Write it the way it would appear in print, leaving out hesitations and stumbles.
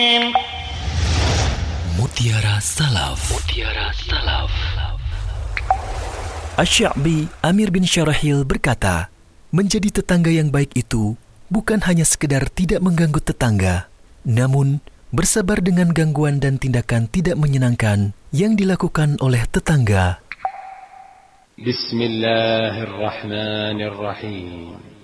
Mutiara Salaf. Mutiara Salaf. Asy-Sya'bi Amir bin Syarahil berkata, menjadi tetangga yang baik itu bukan hanya sekedar tidak mengganggu tetangga, namun bersabar dengan gangguan dan tindakan tidak menyenangkan yang dilakukan oleh tetangga. Bismillahirrahmanirrahim.